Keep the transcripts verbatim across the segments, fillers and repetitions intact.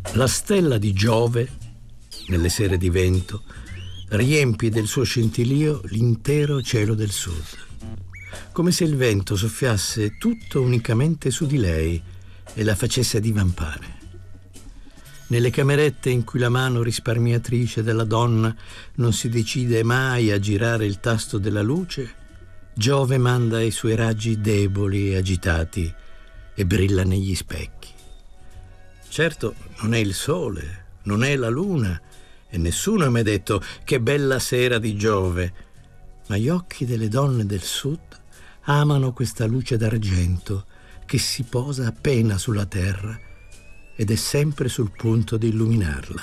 La stella di Giove, nelle sere di vento, riempie del suo scintillio l'intero cielo del sud, come se il vento soffiasse tutto unicamente su di lei e la facesse divampare. Nelle camerette in cui la mano risparmiatrice della donna non si decide mai a girare il tasto della luce, Giove manda i suoi raggi deboli e agitati e brilla negli specchi. Certo, non è il sole, non è la luna, e nessuno mi ha detto che bella sera di Giove, ma gli occhi delle donne del sud amano questa luce d'argento che si posa appena sulla terra ed è sempre sul punto di illuminarla.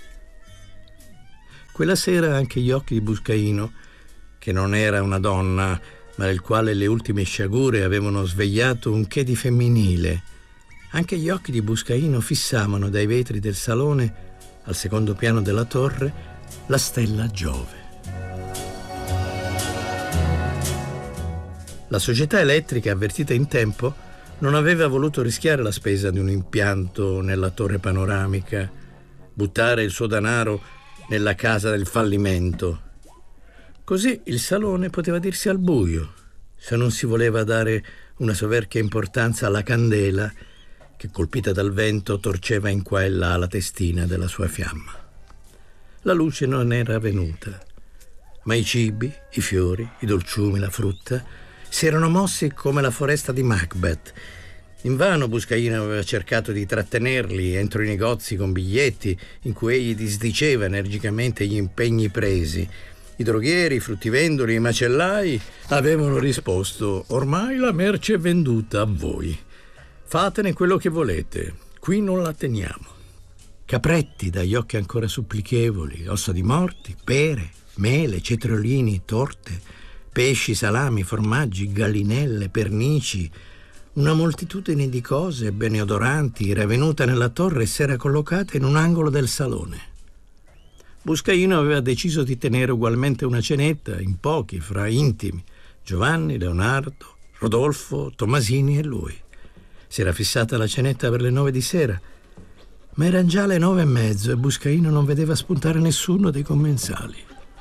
Quella sera anche gli occhi di Buscaino, che non era una donna, ma nel quale le ultime sciagure avevano svegliato un che di femminile, anche gli occhi di Buscaino fissavano dai vetri del salone, al secondo piano della torre, la stella Giove. La società elettrica, avvertita in tempo, non aveva voluto rischiare la spesa di un impianto nella torre panoramica, buttare il suo denaro nella casa del fallimento. Così il salone poteva dirsi al buio, se non si voleva dare una soverchia importanza alla candela che, colpita dal vento, torceva in qua e là la testina della sua fiamma. La luce non era venuta, ma i cibi, i fiori, i dolciumi, la frutta si erano mossi come la foresta di Macbeth. Invano Buscaino aveva cercato di trattenerli entro i negozi con biglietti in cui egli disdiceva energicamente gli impegni presi. I droghieri, i fruttivendoli, i macellai avevano risposto: ormai la merce è venduta a voi. Fatene quello che volete, qui non la teniamo. Capretti dagli occhi ancora supplichevoli, ossa di morti, pere, mele, cetriolini, torte, pesci, salami, formaggi, gallinelle, pernici, una moltitudine di cose beneodoranti era venuta nella torre e si era collocata in un angolo del salone. Buscaino aveva deciso di tenere ugualmente una cenetta in pochi fra intimi, Giovanni, Leonardo, Rodolfo, Tommasini e lui. Si era fissata la cenetta per le nove di sera, ma erano già le nove e mezzo e Buscaino non vedeva spuntare nessuno dei commensali.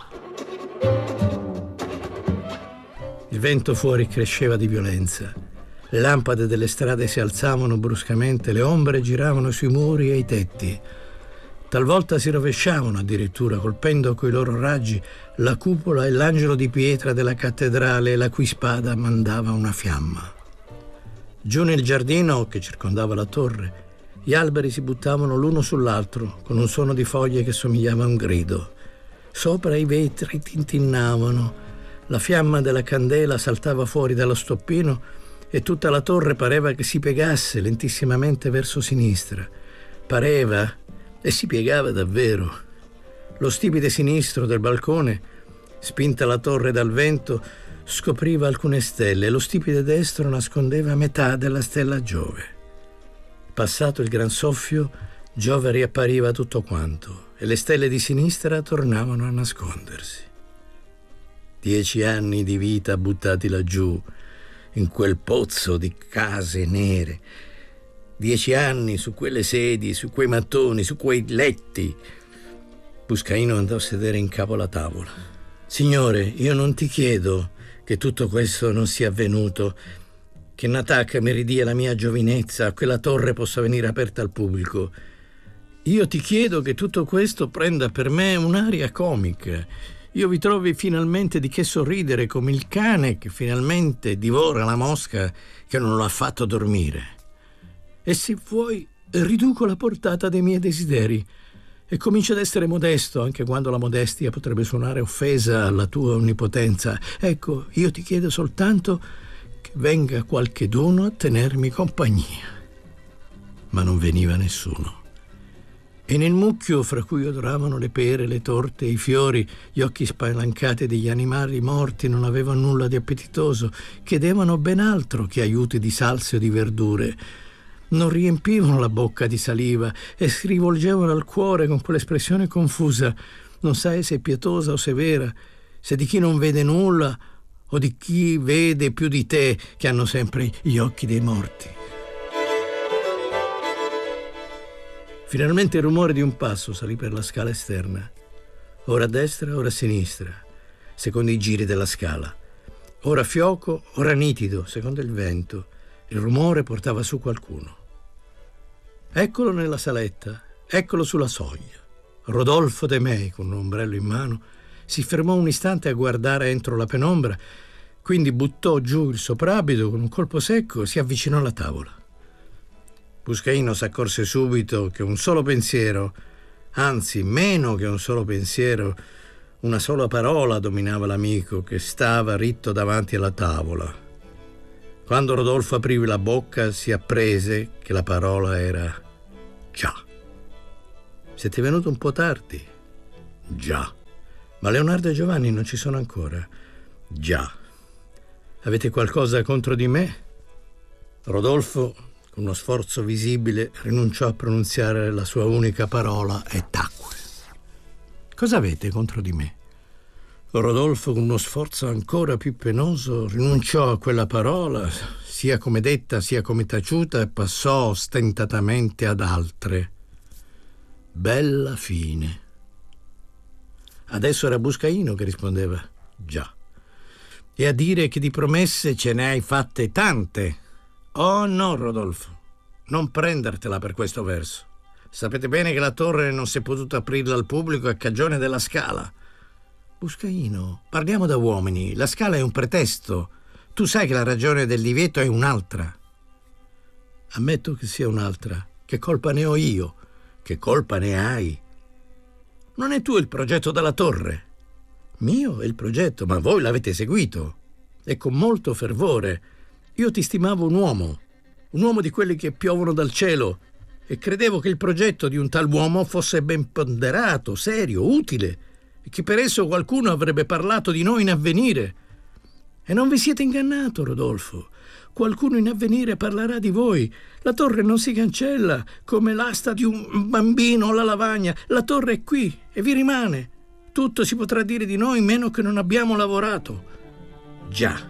Il vento fuori cresceva di violenza. Le lampade delle strade si alzavano bruscamente, le ombre giravano sui muri e i tetti. Talvolta si rovesciavano addirittura, colpendo coi loro raggi la cupola e l'angelo di pietra della cattedrale, la cui spada mandava una fiamma. Giù nel giardino che circondava la torre, gli alberi si buttavano l'uno sull'altro con un suono di foglie che somigliava a un grido. Sopra i vetri tintinnavano, la fiamma della candela saltava fuori dallo stoppino e tutta la torre pareva che si piegasse lentissimamente verso sinistra. Pareva e si piegava davvero. Lo stipite sinistro del balcone, spinta la torre dal vento, scopriva alcune stelle e lo stipite destro nascondeva metà della stella Giove. Passato il gran soffio, Giove riappariva tutto quanto e le stelle di sinistra tornavano a nascondersi. Dieci anni di vita buttati laggiù, in quel pozzo di case nere. Dieci anni su quelle sedie, su quei mattoni, su quei letti. Buscaino andò a sedere in capo alla tavola. Signore, io non ti chiedo che tutto questo non sia avvenuto, che Nataca mi ridia la mia giovinezza, quella torre possa venire aperta al pubblico. Io ti chiedo che tutto questo prenda per me un'aria comica. Io vi trovi finalmente di che sorridere come il cane che finalmente divora la mosca che non lo ha fatto dormire. E se vuoi, riduco la portata dei miei desideri e comincio ad essere modesto, anche quando la modestia potrebbe suonare offesa alla tua onnipotenza. Ecco, io ti chiedo soltanto che venga qualcheduno a tenermi compagnia. Ma non veniva nessuno. E nel mucchio fra cui odoravano le pere, le torte, i fiori, gli occhi spalancati degli animali morti non avevano nulla di appetitoso, chiedevano ben altro che aiuti di salse o di verdure. Non riempivano la bocca di saliva e si rivolgevano al cuore con quell'espressione confusa. Non sai se è pietosa o severa, se di chi non vede nulla o di chi vede più di te, che hanno sempre gli occhi dei morti. Finalmente il rumore di un passo salì per la scala esterna. Ora a destra, ora a sinistra, secondo i giri della scala. Ora fioco, ora nitido, secondo il vento. Il rumore portava su qualcuno. Eccolo nella saletta, eccolo sulla soglia. Rodolfo De Mei, con un ombrello in mano, si fermò un istante a guardare entro la penombra, quindi buttò giù il soprabito con un colpo secco e si avvicinò alla tavola. Buscaino s'accorse subito che un solo pensiero, anzi meno che un solo pensiero, una sola parola dominava l'amico che stava ritto davanti alla tavola. Quando Rodolfo aprì la bocca si apprese che la parola era già. Siete venuto un po' tardi? Già. Ma Leonardo e Giovanni non ci sono ancora? Già. Avete qualcosa contro di me? Rodolfo, con uno sforzo visibile, rinunciò a pronunziare la sua unica parola e tacque. Cosa avete contro di me? Rodolfo, con uno sforzo ancora più penoso, rinunciò a quella parola, sia come detta sia come taciuta, e passò ostentatamente ad altre. Bella fine. Adesso era Buscaino che rispondeva già. E a dire che di promesse ce ne hai fatte tante. Oh no, Rodolfo, non prendertela per questo verso. Sapete bene che la torre non si è potuta aprirla al pubblico a cagione della scala. Buscaino, parliamo da uomini, la scala è un pretesto. Tu sai che la ragione del divieto è un'altra. Ammetto che sia un'altra. Che colpa ne ho io? Che colpa ne hai? Non è tuo il progetto della torre? Mio è il progetto, ma voi l'avete seguito. E con molto fervore. Io ti stimavo un uomo, un uomo di quelli che piovono dal cielo, e credevo che il progetto di un tal uomo fosse ben ponderato, serio, utile, e che per esso qualcuno avrebbe parlato di noi in avvenire. E non vi siete ingannato, Rodolfo. Qualcuno in avvenire parlerà di voi. La torre non si cancella come l'asta di un bambino o la lavagna. La torre è qui e vi rimane. Tutto si potrà dire di noi meno che non abbiamo lavorato. Già.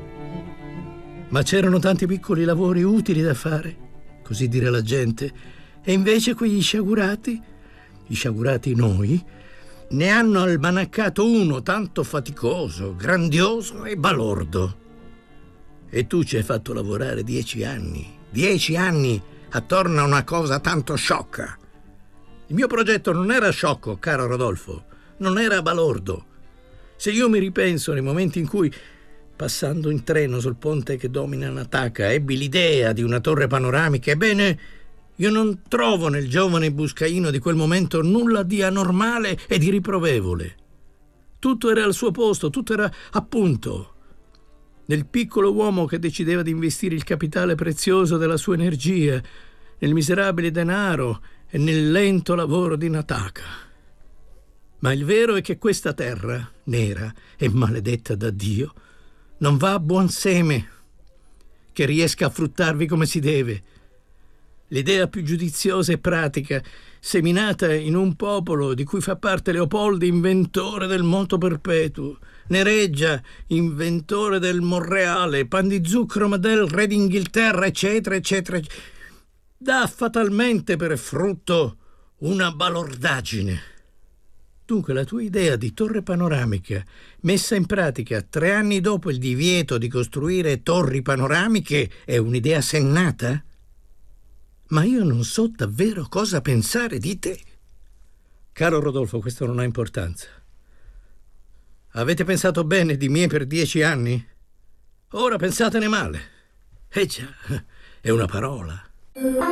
Ma c'erano tanti piccoli lavori utili da fare, così dire la gente, e invece quegli sciagurati, i sciagurati noi, ne hanno almanaccato uno tanto faticoso, grandioso e balordo. E tu ci hai fatto lavorare dieci anni, dieci anni attorno a una cosa tanto sciocca. Il mio progetto non era sciocco, caro Rodolfo, non era balordo. Se io mi ripenso nei momenti in cui, passando in treno sul ponte che domina Nataca, ebbi l'idea di una torre panoramica, ebbene, io non trovo nel giovane Buscaino di quel momento nulla di anormale e di riprovevole. Tutto era al suo posto, tutto era appunto. Nel piccolo uomo che decideva di investire il capitale prezioso della sua energia, nel miserabile denaro e nel lento lavoro di Nataca. Ma il vero è che questa terra, nera e maledetta da Dio, non va a buon seme, che riesca a fruttarvi come si deve. L'idea più giudiziosa e pratica, seminata in un popolo di cui fa parte Leopoldo, inventore del moto perpetuo, Nereggia, inventore del Monreale, Pan di zucchero Madel, re d'Inghilterra, eccetera, eccetera, dà fatalmente per frutto una balordaggine. Dunque la tua idea di torre panoramica, messa in pratica tre anni dopo il divieto di costruire torri panoramiche, è un'idea sennata? Ma io non so davvero cosa pensare di te. Caro Rodolfo, questo non ha importanza. Avete pensato bene di me per dieci anni? Ora pensatene male. Eh già, è una parola.